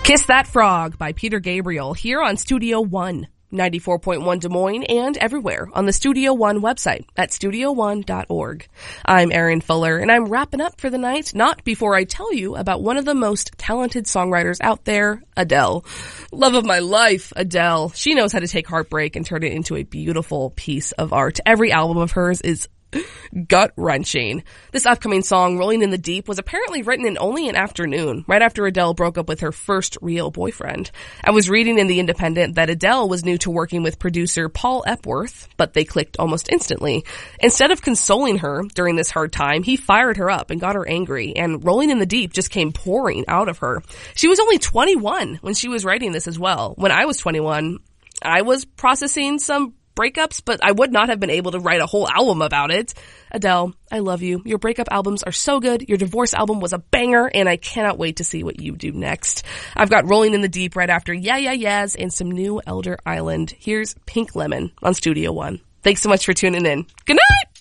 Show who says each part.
Speaker 1: Kiss That Frog by Peter Gabriel here on Studio One, 94.1 Des Moines and everywhere on the Studio One website at studio1.org. I'm Erin Fuller and I'm wrapping up for the night, not before I tell you about one of the most talented songwriters out there, Adele. Love of my life, Adele. She knows how to take heartbreak and turn it into a beautiful piece of art. Every album of hers is gut-wrenching. This upcoming song, Rolling in the Deep, was apparently written in only an afternoon, right after Adele broke up with her first real boyfriend. I was reading in The Independent that Adele was new to working with producer Paul Epworth, but they clicked almost instantly. Instead of consoling her during this hard time, he fired her up and got her angry, and Rolling in the Deep just came pouring out of her. She was only 21 when she was writing this as well. When I was 21, I was processing some breakups, but I would not have been able to write a whole album about it. Adele, I love you. Your breakup albums are so good. Your divorce album was a banger, and I cannot wait to see what you do next. I've got Rolling in the Deep right after Yeah Yeah Yeahs and some new Elder Island. Here's Pink Lemon on Studio One. Thanks so much for tuning in. Good night!